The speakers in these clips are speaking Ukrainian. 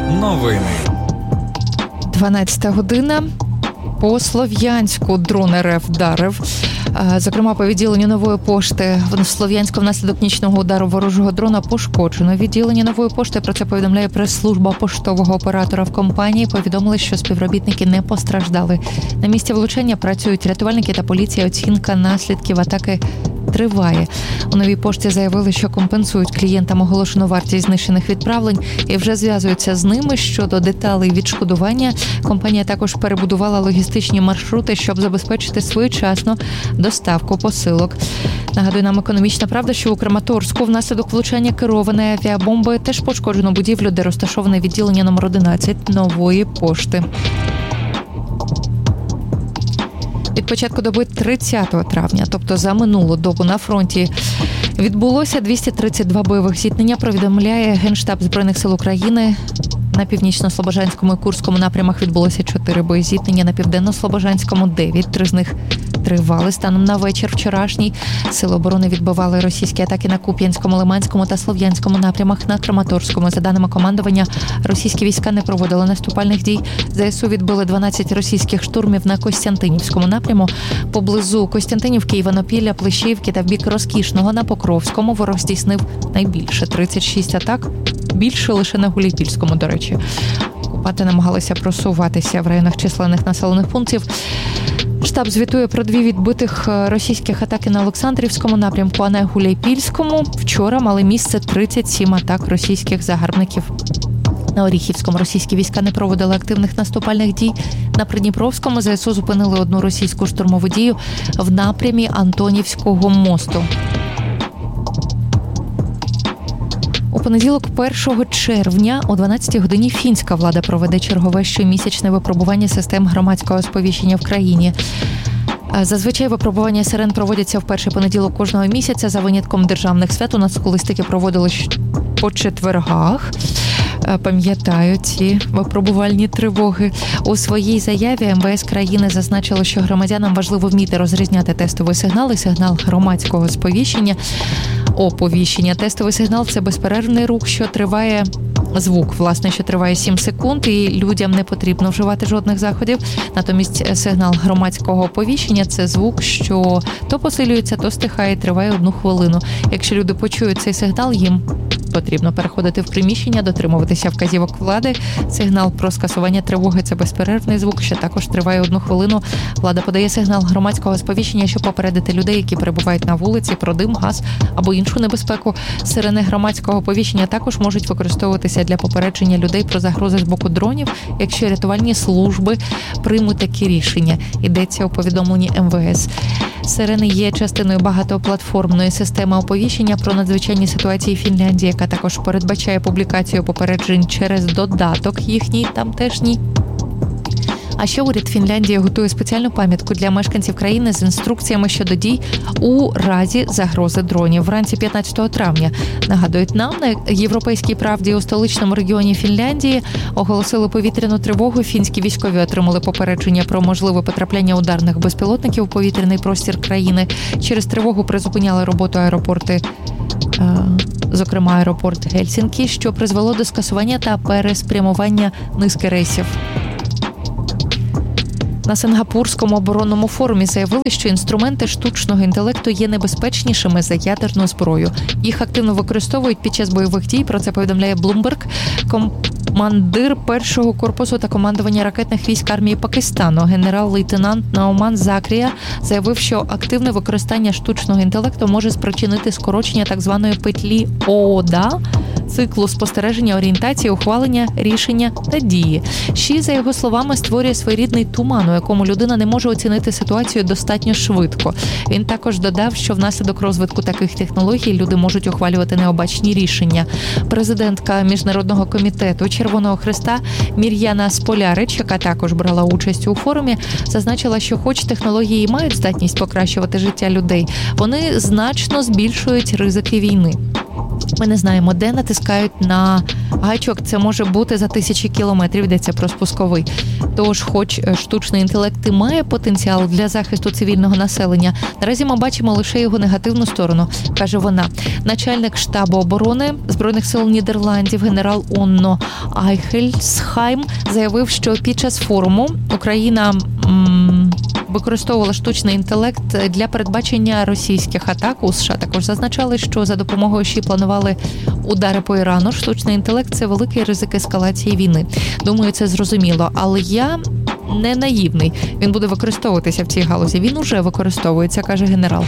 Новини. 12 година. По Слов'янську дрон РФ вдарив. Зокрема, по відділенню Нової пошти в Слов'янську внаслідок нічного удару ворожого дрона пошкоджено відділення Нової пошти. Про це повідомляє прес-служба поштового оператора в компанії. Повідомили, що співробітники не постраждали. На місці влучання працюють рятувальники та поліція. Оцінка наслідків атаки триває. У Новій пошті заявили, що компенсують клієнтам оголошену вартість знищених відправлень і вже зв'язуються з ними щодо деталей відшкодування. Компанія також перебудувала логістичні маршрути, щоб забезпечити своєчасну доставку посилок. Нагадую нам «Економічна правда», що у Краматорську внаслідок влучання керованої авіабомби теж пошкоджено будівлю, де розташоване відділення номер 11 Нової пошти. Від початку доби 30 травня, тобто за минулу добу, на фронті відбулося 232 бойових зіткнення, повідомляє Генштаб Збройних сил України. На Північно-Слобожанському і Курському напрямах відбулося 4 боєзіткнення, на Південно-Слобожанському 9, 3 з них тривали. Станом на вечір вчорашній сили оборони відбивали російські атаки на Куп'янському, Лиманському та Слов'янському напрямах. На Краматорському, за даними командування, російські війська не проводили наступальних дій. ЗСУ відбили 12 російських штурмів на Костянтинівському напряму. Поблизу Костянтинівки, Іванопілля, Плещіївки та в бік Розкішного на Покровському ворог здійснив найбільше – 36 атак. Більше лише на Гуляйпільському, до речі. Окупанти намагалися просуватися в районах численних населених пунктів. Штаб звітує про 2 відбитих російських атаки на Олександрівському напрямку, а на Гуляйпільському вчора мали місце 37 атак російських загарбників. На Оріхівському російські війська не проводили активних наступальних дій. На Придніпровському ЗСУ зупинили одну російську штурмову дію в напрямі Антонівського мосту. У понеділок, 1 червня, о 12 годині фінська влада проведе чергове щомісячне випробування систем громадського сповіщення в країні. Зазвичай випробування сирен проводяться в перший понеділок кожного місяця. За винятком державних свят у нас окулистики проводили по четвергах. Пам'ятаю ці випробувальні тривоги. У своїй заяві МВС країни зазначило, що громадянам важливо вміти розрізняти тестовий сигнал і сигнал громадського сповіщення. Оповіщення. Тестовий сигнал – це безперервний рух, що триває звук, власне, що триває 7 секунд, і людям не потрібно вживати жодних заходів. Натомість сигнал громадського оповіщення – це звук, що то посилюється, то стихає, триває 1 хвилину. Якщо люди почують цей сигнал, їм потрібно переходити в приміщення, дотримуватися вказівок влади. Сигнал про скасування тривоги – це безперервний звук, що також триває 1 хвилину. Влада подає сигнал громадського сповіщення, щоб попередити людей, які перебувають на вулиці, про дим, газ або іншу небезпеку. Сирени громадського оповіщення також можуть використовуватися для попередження людей про загрози з боку дронів, якщо рятувальні служби приймуть такі рішення. Йдеться у повідомленні МВС. Сирени є частиною багатоплатформної системи оповіщення про надзвичайні ситуації Фінляндії, яка також передбачає публікацію попереджень через додаток їхній тамтешній. А ще уряд Фінляндії готує спеціальну пам'ятку для мешканців країни з інструкціями щодо дій у разі загрози дронів. Вранці 15 травня, нагадують нам, на Європейській правді у столичному регіоні Фінляндії оголосили повітряну тривогу. Фінські військові отримали попередження про можливе потрапляння ударних безпілотників у повітряний простір країни. Через тривогу призупиняли роботу аеропорти, зокрема аеропорт Гельсінкі, що призвело до скасування та переспрямування низки рейсів. На Сингапурському оборонному форумі заявили, що інструменти штучного інтелекту є небезпечнішими за ядерну зброю. Їх активно використовують під час бойових дій, про це повідомляє Bloomberg. Командир першого корпусу та командування ракетних військ армії Пакистану, генерал-лейтенант Науман Закрія, заявив, що активне використання штучного інтелекту може спричинити скорочення так званої петлі ООДА, циклу спостереження, орієнтації, ухвалення, рішення та дії. Ші, за його словами, створює своєрідний туман, у якому людина не може оцінити ситуацію достатньо швидко. Він також додав, що внаслідок розвитку таких технологій люди можуть ухвалювати необачні рішення. Президентка Міжнародного комітету Червоного Хреста Мір'яна Сполярич, яка також брала участь у форумі, зазначила, що хоч технології мають здатність покращувати життя людей, вони значно збільшують ризики війни. Ми не знаємо, де натискають на гачок. Це може бути за тисячі кілометрів, йдеться про спусковий. Тож, хоч штучний інтелект і має потенціал для захисту цивільного населення, наразі ми бачимо лише його негативну сторону, каже вона. Начальник штабу оборони Збройних сил Нідерландів генерал Онно Айхельсхайм заявив, що під час форуму Україна використовувала штучний інтелект для передбачення російських атак. У США також зазначали, що за допомогою ШІ планували удари по Ірану. Штучний інтелект – це великий ризик ескалації війни. Думаю, це зрозуміло. Але я не наївний. Він буде використовуватися в цій галузі. Він уже використовується, каже генерал.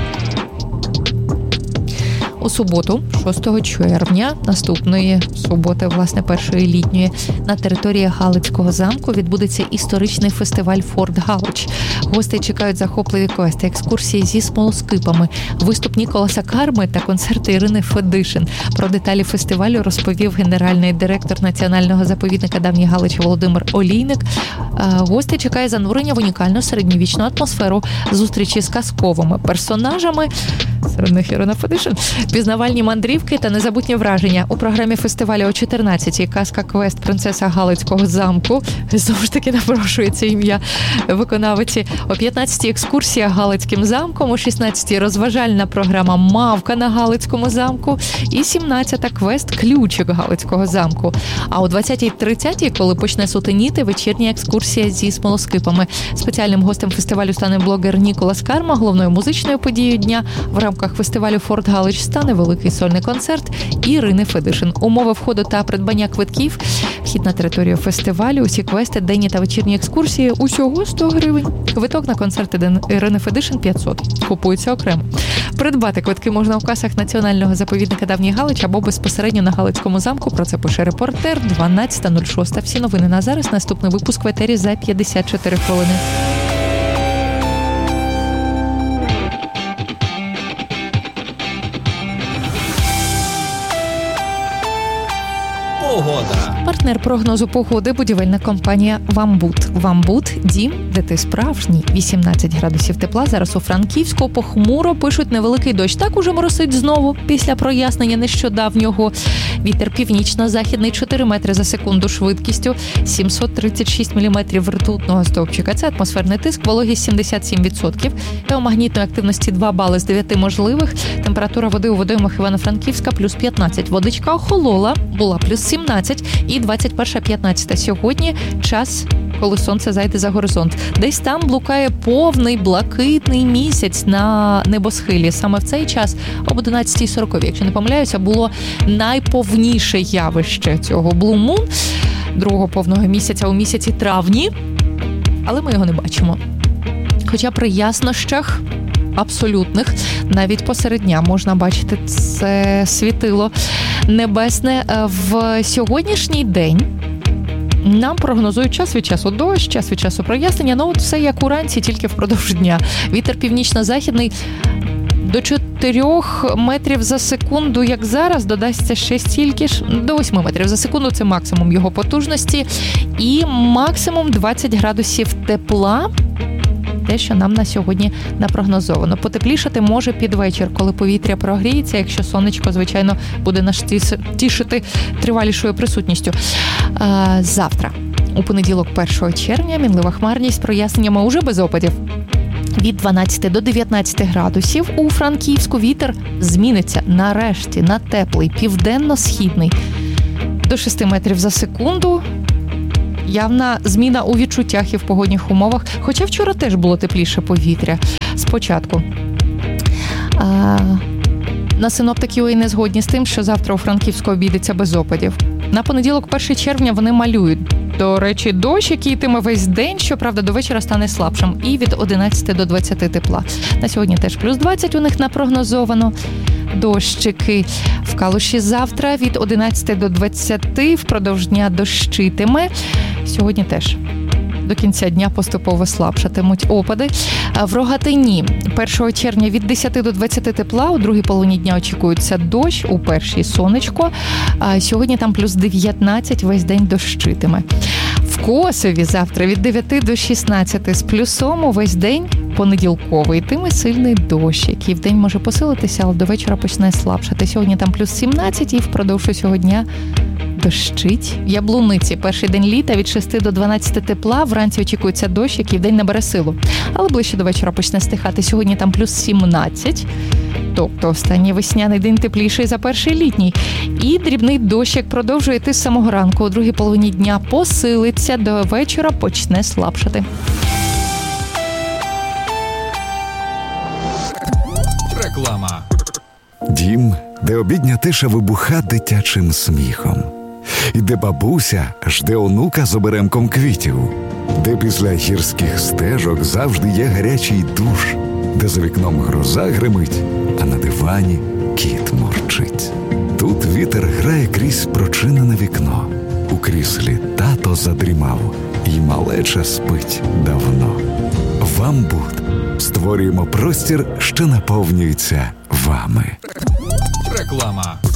У суботу, 6 червня, наступної суботи, власне, першої літньої, на території Галицького замку відбудеться історичний фестиваль «Форт Галич». Гостей чекають захопливі квести, екскурсії зі смолоскипами, виступ Ніколаса Карми та концерти Ірини Федишин. Про деталі фестивалю розповів генеральний директор Національного заповідника Давній Галичі Володимир Олійник. Гостей чекає занурення в унікальну середньовічну атмосферу, зустрічі з казковими персонажами, серед них Ірина Федишин, пізнавальні мандрівки та незабутні враження. У програмі фестивалю о 14-й казка-квест «Принцеса Галицького замку». Знову ж таки напрошується ім'я виконавиці. О 15-й екскурсія Галицьким замком, о 16-й розважальна програма «Мавка на Галицькому замку» і 17-та квест «Ключик Галицького замку». А о 20-30-й, коли почне сутеніти, вечірня екскурсія зі смолоскипами. Спеціальним гостем фестивалю стане блогер Ніколас Карма, головною музичною подією дня. В рамках фестивалю «Форт Галич» стане великий сольний концерт Ірини Федишин. Умови входу та придбання квитків, вхід на територію фестивалю, усі квести, денні та вечірні екскурсії – усього 100 гривень. Квиток на концерт Ірини Федишин – 500. Купується окремо. Придбати квитки можна у касах Національного заповідника Давній Галич або безпосередньо на Галицькому замку. Про це пише репортер. 12:06. Всі новини на зараз. Наступний випуск в етері за 54 хвилини. Погода. Партнер прогнозу погоди – будівельна компанія «Вамбут». «Вамбут» – дім, де ти справжній. 18 градусів тепла. Зараз у Франківську похмуро, пишуть невеликий дощ. Так уже моросить знову після прояснення нещодавнього. Вітер північно-західний 4 метри за секунду швидкістю, 736 міліметрів ртутного стовпчика. Це атмосферний тиск, вологість 77%. Геомагнітної активності 2 бали з 9 можливих. Температура води у водоймах Івано-Франківська – плюс 15. Водичка охолола, була плюс 17 і 21:15. Сьогодні час, коли сонце зайде за горизонт. Десь там блукає повний блакитний місяць на небосхилі. Саме в цей час об 11:40, якщо не помиляюся, було найповніше явище цього Blue Moon, другого повного місяця у місяці травні, але ми його не бачимо. Хоча при яснощах абсолютних, навіть посеред дня можна бачити це світило небесне. В сьогоднішній день нам прогнозують час від часу дощ, час від часу прояснення. Ну, от все як уранці, тільки впродовж дня. Вітер північно-західний до 4 метрів за секунду, як зараз, додасться ще стільки ж, до 8 метрів за секунду. Це максимум його потужності. І максимум 20 градусів тепла. Те, що нам на сьогодні напрогнозовано. Потеплішати може під вечір, коли повітря прогріється, якщо сонечко, звичайно, буде нас тішити тривалішою присутністю. Завтра, у понеділок 1 червня, мінлива хмарність, проясненнями уже без опадів. Від 12 до 19 градусів у Франківську. Вітер зміниться нарешті на теплий, південно-східний. До 6 метрів за секунду. Явна зміна у відчуттях і в погодних умовах. Хоча вчора теж було тепліше повітря спочатку. На синоптики ОІ не згодні з тим, що завтра у Франківську обійдеться без опадів. На понеділок 1 червня вони малюють. До речі, дощ, який йтиме весь день, щоправда, до вечора стане слабшим. І від 11 до 20 тепла. На сьогодні теж плюс 20 у них напрогнозовано. Дощики в Калуші завтра від 11 до 20, впродовж дня дощитиме. Сьогодні теж до кінця дня поступово слабшатимуть опади. В Рогатині 1 червня від 10 до 20 тепла, у другій половині дня очікується дощ, у першій сонечко. Сьогодні там плюс 19, весь день дощитиме. В Косові завтра від 9 до 16 з плюсом, увесь день понеділковий йтиме сильний дощ, який вдень може посилитися, але до вечора почне слабшати. Сьогодні там плюс 17 і впродовж усього дня дощить. Яблуниці. Перший день літа від 6 до 12 тепла. Вранці очікується дощ, який вдень набере силу. Але ближче до вечора почне стихати. Сьогодні там плюс 17. Тобто останній весняний день тепліший за перший літній. І дрібний дощик продовжує йти з самого ранку. У другій половині дня посилиться, до вечора почне слабшати. Реклама. Дім, де обідня тиша вибуха дитячим сміхом. І де бабуся жде онука з оберемком квітів. Де після гірських стежок завжди є гарячий душ. Де за вікном гроза гримить, а на дивані кіт мурчить. Тут вітер грає крізь прочинене вікно. У кріслі тато задрімав, і малеча спить давно. Вам Буд. Створюємо простір, що наповнюється вами. Реклама.